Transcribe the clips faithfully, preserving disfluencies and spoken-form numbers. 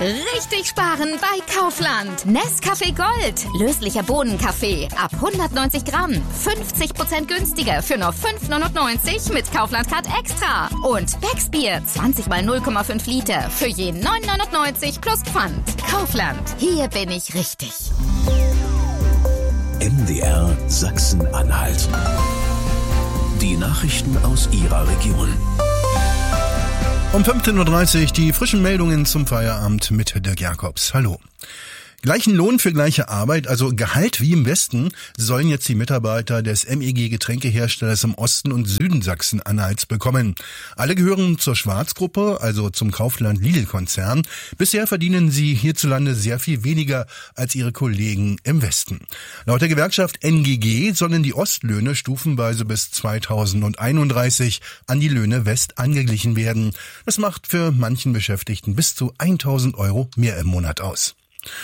Richtig sparen bei Kaufland. Nescafé Gold. Löslicher Bohnenkaffee. Ab hundertneunzig Gramm. fünfzig Prozent günstiger für nur fünf neunundneunzig mit Kaufland Card Extra. Und Becksbier. zwanzig mal null Komma fünf Liter. Für je neun neunundneunzig plus Pfand. Kaufland. Hier bin ich richtig. M D R Sachsen-Anhalt. Die Nachrichten aus Ihrer Region. Um fünfzehn Uhr dreißig die frischen Meldungen zum Feierabend mit Dirk Jakobs. Hallo. Gleichen Lohn für gleiche Arbeit, also Gehalt wie im Westen, sollen jetzt die Mitarbeiter des M E G-Getränkeherstellers im Osten und Süden Sachsen-Anhalts bekommen. Alle gehören zur Schwarzgruppe, also zum Kaufland-Lidl-Konzern. Bisher verdienen sie hierzulande sehr viel weniger als ihre Kollegen im Westen. Laut der Gewerkschaft N G G sollen die Ostlöhne stufenweise bis zweitausendeinunddreißig an die Löhne West angeglichen werden. Das macht für manchen Beschäftigten bis zu tausend Euro mehr im Monat aus.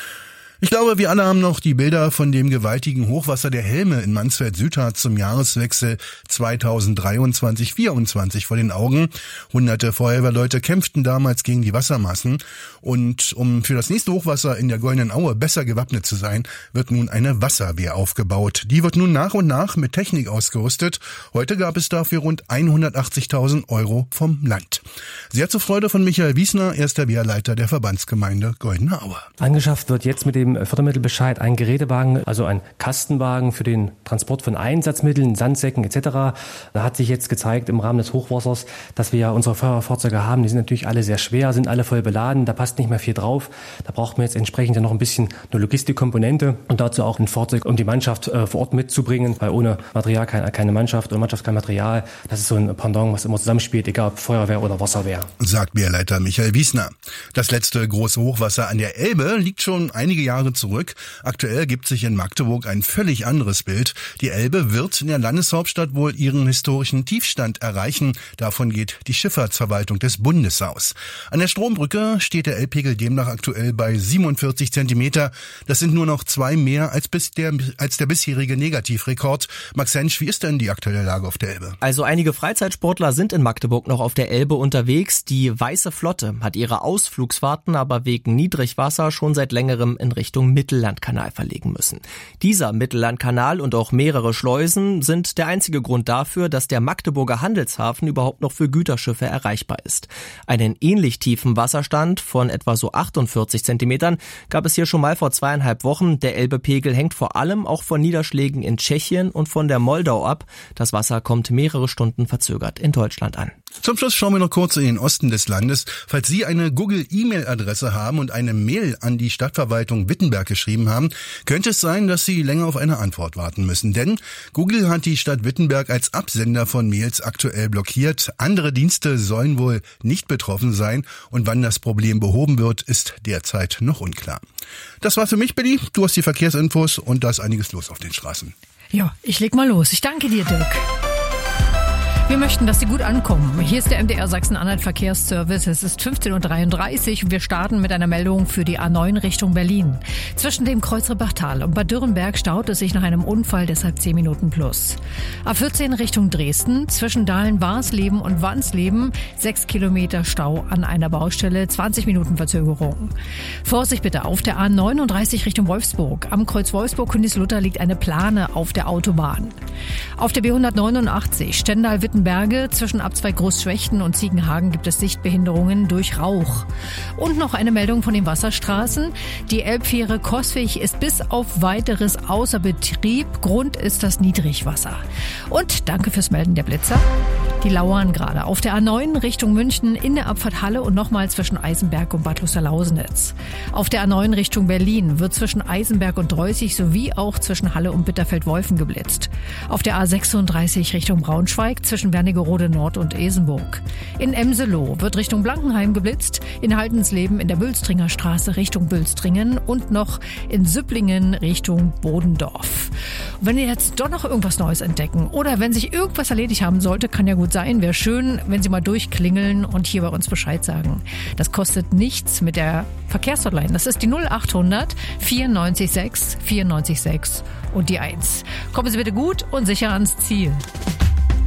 Ich glaube, wir alle haben noch die Bilder von dem gewaltigen Hochwasser der Helme in Mansfeld-Südharz zum Jahreswechsel zweitausenddreiundzwanzig vierundzwanzig vor den Augen. Hunderte Feuerwehrleute kämpften damals gegen die Wassermassen. Und um für das nächste Hochwasser in der Goldenen Aue besser gewappnet zu sein, wird nun eine Wasserwehr aufgebaut. Die wird nun nach und nach mit Technik ausgerüstet. Heute gab es dafür rund hundertachtzigtausend Euro vom Land. Sehr zur Freude von Michael Wiesner, erster Wehrleiter der Verbandsgemeinde Goldene Aue. Angeschafft wird jetzt mit dem Fördermittelbescheid ein Gerätewagen, also ein Kastenwagen für den Transport von Einsatzmitteln, Sandsäcken et cetera. Da hat sich jetzt gezeigt im Rahmen des Hochwassers, dass wir ja unsere Feuerwehrfahrzeuge haben. Die sind natürlich alle sehr schwer, sind alle voll beladen, da passt nicht mehr viel drauf. Da braucht man jetzt entsprechend ja noch ein bisschen eine Logistikkomponente und dazu auch ein Fahrzeug, um die Mannschaft äh, vor Ort mitzubringen, weil ohne Material keine, keine Mannschaft, ohne Mannschaft kein Material. Das ist so ein Pendant, was immer zusammenspielt, egal ob Feuerwehr oder Wasserwehr. Sagt Wehrleiter Michael Wiesner. Das letzte große Hochwasser an der Elbe liegt schon einige Jahre zurück. Aktuell gibt sich in Magdeburg ein völlig anderes Bild. Die Elbe wird in der Landeshauptstadt wohl ihren historischen Tiefstand erreichen. Davon geht die Schifffahrtsverwaltung des Bundes aus. An der Strombrücke steht der Elbpegel demnach aktuell bei siebenundvierzig Zentimeter. Das sind nur noch zwei mehr als, bis der, als der bisherige Negativrekord. Max Hensch, wie ist denn die aktuelle Lage auf der Elbe? Also einige Freizeitsportler sind in Magdeburg noch auf der Elbe unterwegs. Die Weiße Flotte hat ihre Ausflugsfahrten aber wegen Niedrigwasser schon seit längerem in Richtung Mittellandkanal verlegen müssen. Dieser Mittellandkanal und auch mehrere Schleusen sind der einzige Grund dafür, dass der Magdeburger Handelshafen überhaupt noch für Güterschiffe erreichbar ist. Einen ähnlich tiefen Wasserstand von etwa so achtundvierzig Zentimetern gab es hier schon mal vor zweieinhalb Wochen. Der Elbepegel hängt vor allem auch von Niederschlägen in Tschechien und von der Moldau ab. Das Wasser kommt mehrere Stunden verzögert in Deutschland an. Zum Schluss schauen wir noch kurz in den Osten des Landes. Falls Sie eine Google-E-Mail-Adresse haben und eine Mail an die Stadtverwaltung Wittenberg geschrieben haben, könnte es sein, dass Sie länger auf eine Antwort warten müssen. Denn Google hat die Stadt Wittenberg als Absender von Mails aktuell blockiert. Andere Dienste sollen wohl nicht betroffen sein. Und wann das Problem behoben wird, ist derzeit noch unklar. Das war für mich, Billy. Du hast die Verkehrsinfos und da ist einiges los auf den Straßen. Ja, ich leg mal los. Ich danke dir, Dirk. Wir möchten, dass Sie gut ankommen. Hier ist der M D R Sachsen-Anhalt Verkehrsservice. Es ist fünfzehn Uhr dreiunddreißig und wir starten mit einer Meldung für die A neun Richtung Berlin. Zwischen dem Kreuz Rippachtal und Bad Dürrenberg staut es sich nach einem Unfall, deshalb zehn Minuten plus. A vierzehn Richtung Dresden, zwischen Dahlen-Warsleben und Wansleben, sechs Kilometer Stau an einer Baustelle, zwanzig Minuten Verzögerung. Vorsicht bitte auf der A neununddreißig Richtung Wolfsburg. Am Kreuz Wolfsburg-Königslutter liegt eine Plane auf der Autobahn. Auf der B hundertneunundachtzig Stendal-Wittenberg Berge, zwischen Abzweig Großschwechten und Ziegenhagen gibt es Sichtbehinderungen durch Rauch. Und noch eine Meldung von den Wasserstraßen. Die Elbfähre Coswig ist bis auf weiteres außer Betrieb. Grund ist das Niedrigwasser. Und danke fürs Melden der Blitzer. Die lauern gerade auf der A neun Richtung München in der Abfahrt Halle und nochmal zwischen Eisenberg und Bad Luster-Lausnitz. Auf der A neun Richtung Berlin wird zwischen Eisenberg und Dreußig sowie auch zwischen Halle und Bitterfeld-Wolfen geblitzt. Auf der A sechsunddreißig Richtung Braunschweig zwischen Wernigerode Nord und Esenburg. In Emseloh wird Richtung Blankenheim geblitzt, in Haldensleben in der Bülstringer Straße Richtung Bülstringen und noch in Süpplingen Richtung Bodendorf. Und wenn ihr jetzt doch noch irgendwas Neues entdecken oder wenn sich irgendwas erledigt haben sollte, kann ja gut sein, wäre schön, wenn Sie mal durchklingeln und hier bei uns Bescheid sagen. Das kostet nichts mit der Verkehrshotline. Das ist die null achthundert vierundneunzig sechs vierundneunzig sechs und die eins. Kommen Sie bitte gut und sicher ans Ziel.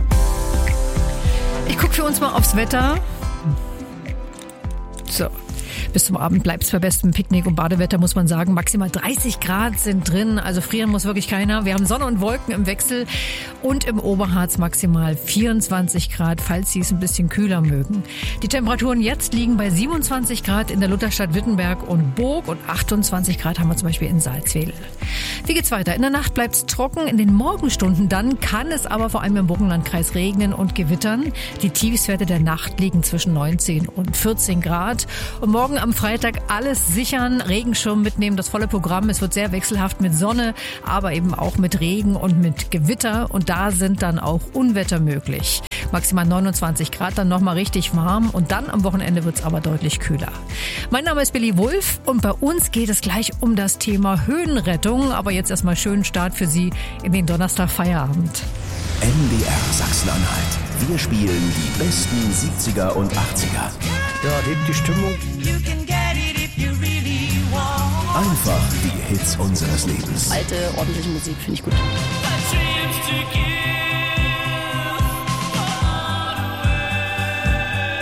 Ich gucke für uns mal aufs Wetter. So. Bis zum Abend bleibt es bei bestem Picknick- und Badewetter, muss man sagen. Maximal dreißig Grad sind drin, also frieren muss wirklich keiner. Wir haben Sonne und Wolken im Wechsel und im Oberharz maximal vierundzwanzig Grad, falls Sie es ein bisschen kühler mögen. Die Temperaturen jetzt liegen bei siebenundzwanzig Grad in der Lutherstadt Wittenberg und Burg und achtundzwanzig Grad haben wir zum Beispiel in Salzwedel. Wie geht's weiter? In der Nacht bleibt es trocken, in den Morgenstunden dann kann es aber vor allem im Burgenlandkreis regnen und gewittern. Die Tiefstwerte der Nacht liegen zwischen neunzehn und vierzehn Grad. Und morgen am Freitag alles sichern, Regenschirm mitnehmen, das volle Programm. Es wird sehr wechselhaft mit Sonne, aber eben auch mit Regen und mit Gewitter. Und da sind dann auch Unwetter möglich. Maximal neunundzwanzig Grad, dann nochmal richtig warm und dann am Wochenende wird es aber deutlich kühler. Mein Name ist Billy Wulff und bei uns geht es gleich um das Thema Höhenrettung. Aber jetzt erstmal schönen Start für Sie in den Donnerstag Feierabend. M D R Sachsen-Anhalt. Wir spielen die besten siebziger und achtziger. Ja, hebt die Stimmung. Einfach die Hits unseres Lebens. Alte, ordentliche Musik finde ich gut.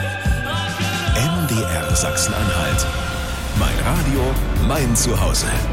M D R Sachsen-Anhalt. Mein Radio, mein Zuhause.